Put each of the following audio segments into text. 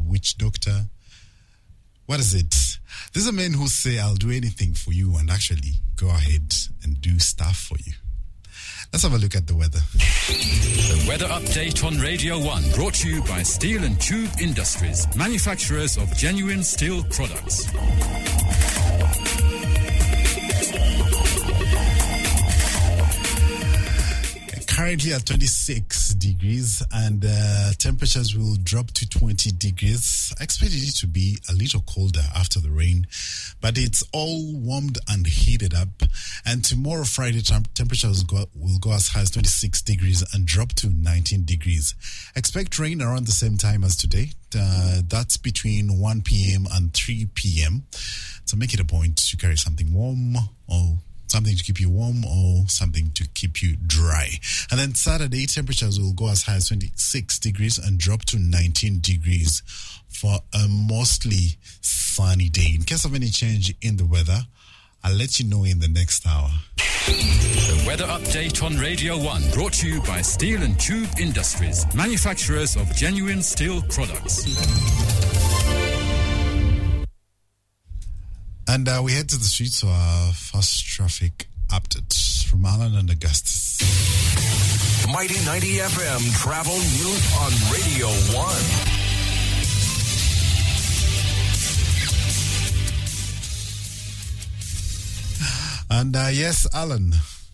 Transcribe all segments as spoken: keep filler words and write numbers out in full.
witch doctor. What is it? These are men who say, I'll do anything for you, and actually go ahead and do stuff for you. Let's have a look at the weather. The weather update on Radio one, brought to you by Steel and Tube Industries, manufacturers of genuine steel products. Currently at twenty-six degrees, and uh, temperatures will drop to twenty degrees. I expected it to be a little colder after the rain, but it's all warmed and heated up. And tomorrow, Friday, temp- temperatures go, will go as high as twenty-six degrees and drop to nineteen degrees. Expect rain around the same time as today. Uh, that's between one p.m. and three p.m. So make it a point to carry something warm or something to keep you warm or something to keep you dry. And then Saturday, temperatures will go as high as twenty-six degrees and drop to nineteen degrees for a mostly sunny day. In case of any change in the weather, I'll let you know in the next hour. The weather update on Radio one, brought to you by Steel and Tube Industries, manufacturers of genuine steel products. And uh, we head to the streets for our first traffic updates from Alan and Augustus. Mighty ninety F M travel news on Radio one. And uh, yes, Alan.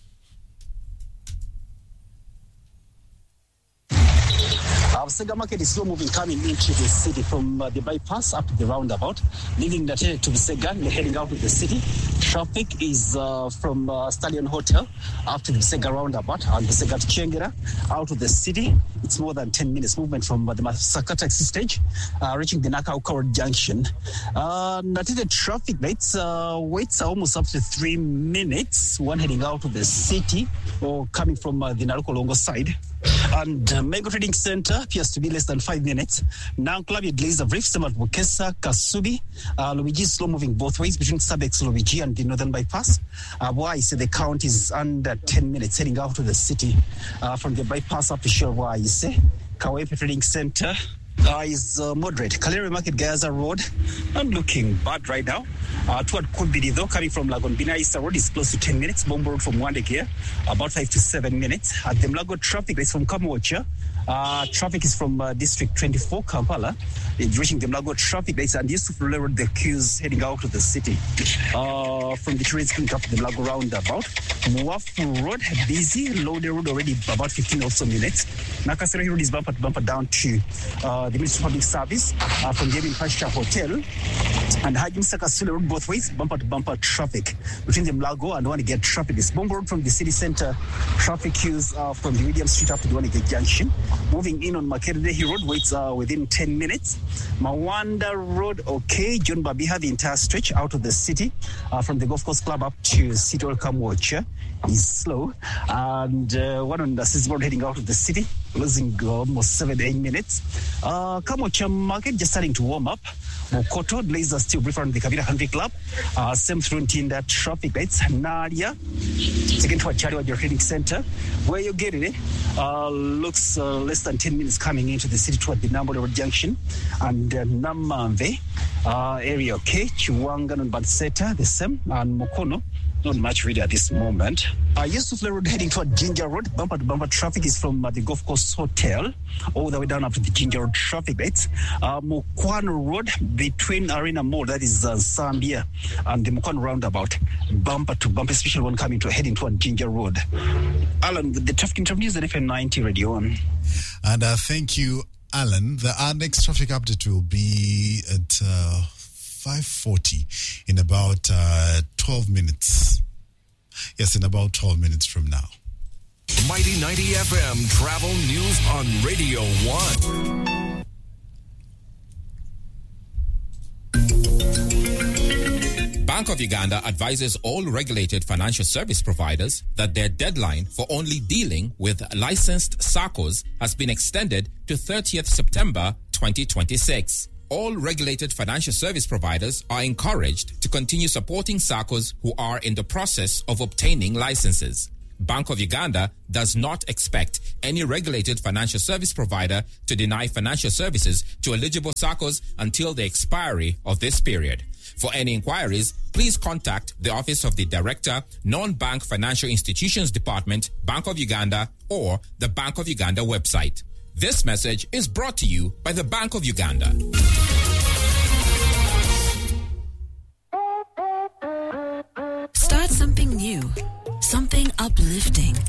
Busega Market is slow moving coming into the city from uh, the bypass up to the roundabout, leaving that to Busega, heading out to the city. Traffic is uh, from uh, Stallion Hotel up to the Busega roundabout and Busega to Chengera out to the city. It's more than ten minutes movement from uh, the Masaka taxi stage, uh, reaching the Nakauka junction. Uh, the traffic lights uh, waits are almost up to three minutes. One heading out to the city or coming from uh, the Narukolongo side. And uh, Mego Trading Center appears to be less than five minutes. Now, Klavi delays of Rift, at Bukesa, Kasubi. Uh, Luigi is slow moving both ways between Sabex, Luigi, and the Northern Bypass. Uh, why say the count is under ten minutes heading out to the city uh, from the bypass up to Shorwa, you say. Kawepe Trading Center uh, is uh, moderate. Kalere Market Gaza Road, not looking bad right now. Uh, toward Kubidi, though, coming from Lagonbina East Road is close to ten minutes. Bombo Road from Wandegea, about five to seven minutes. At the Mlago traffic is from Kamwocha. Uh, traffic is from uh, District twenty-four, Kampala. It's reaching the Mlago traffic lights and used to follow the queues heading out to the city. Uh, from the trains coming up to the Mlago roundabout. Mwafu Road, busy. Lode Road already about fifteen or so minutes. Nakasera Road is bumper to bumper down to uh, the Ministry of Public Service uh, from Jebin Pasha Hotel. And Hajim Sakasula Road both ways, bumper to bumper traffic between the Mlago and Wanige traffic. This Bombo Road from the city center, traffic queues uh, from the William Street up to the Wanige junction. Moving in on Makerere Road, waits uh, within ten minutes. Mawanda Road, okay. John Babiha, the entire stretch out of the city uh, from the Golf Course Club up to City Welcome Watcher is slow. And uh, one on the Sisi Road heading out of the city, losing almost seven, eight minutes. Uh, Kamocha Market just starting to warm up. Mokoto, delays are still brief around the Kabila Country Club. Uh, same through in the traffic lights. Nadia, taken to a Chariwa Trading Center. Where you get it, uh, looks uh, less than ten minutes coming into the city toward the Nambo Road Junction. And uh, Namamve uh, area, okay. Chiwangan and Banseta, the same. And Mokono, not much really at this moment. Uh, Yusuf Road heading toward Ginger Road. Bumper to bumper traffic is from uh, the Golf Course Hotel all the way down up to the Ginger Road traffic lights. Uh, Mukwano Road between Arena Mall, that is uh, Zambia, and the Mukwano roundabout. Bumper to bumper, special one coming to heading toward Ginger Road. Alan, the traffic interviews at F M ninety Radio on. And uh, thank you, Alan. The, our next traffic update will be at uh, five forty in about uh, twelve minutes. Yes, in about twelve minutes from now. Mighty ninety F M travel news on Radio one. Bank of Uganda advises all regulated financial service providers that their deadline for only dealing with licensed S A C Os has been extended to thirtieth September twenty twenty-six. All regulated financial service providers are encouraged to continue supporting S A C Os who are in the process of obtaining licenses. Bank of Uganda does not expect any regulated financial service provider to deny financial services to eligible S A C Cos until the expiry of this period. For any inquiries, please contact the Office of the Director, Non-Bank Financial Institutions Department, Bank of Uganda, or the Bank of Uganda website. This message is brought to you by the Bank of Uganda. Start something new, something uplifting.